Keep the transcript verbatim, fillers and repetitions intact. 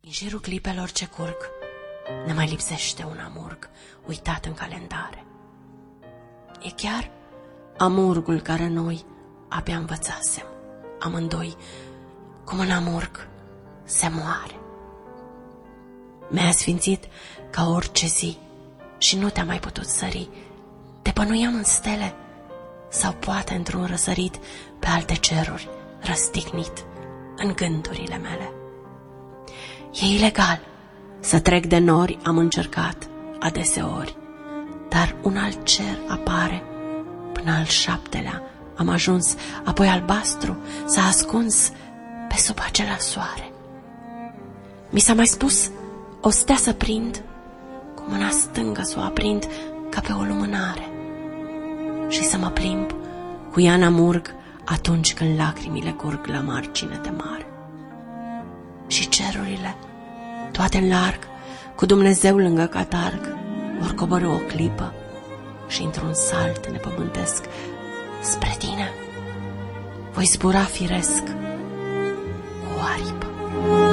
Din șirul clipelor ce curg, ne mai lipsește un amurg uitat în calendare. E chiar amurgul care noi abia învățasem, amândoi, cum în amurg se moare. Mi-a sfințit ca orice zi și nu te-a mai putut sări. Te bănuiam în stele sau poate într-un răsărit pe alte ceruri, răstignit în gândurile mele. E ilegal să trec de nori, am încercat adeseori, dar un alt cer apare. Până al șaptelea am ajuns, apoi albastru s-a ascuns pe sub acela soare. Mi s-a mai spus o stea să prind, cu mâna stângă să o aprind ca pe o lumânare și să mă plimb cu ea în amurg atunci când lacrimile curg la margine de mare. Și cerurile, toate în larg, cu Dumnezeu lângă catarg, vor coborî o clipă și într-un salt nepământesc spre tine voi zbura firesc cu o aripă.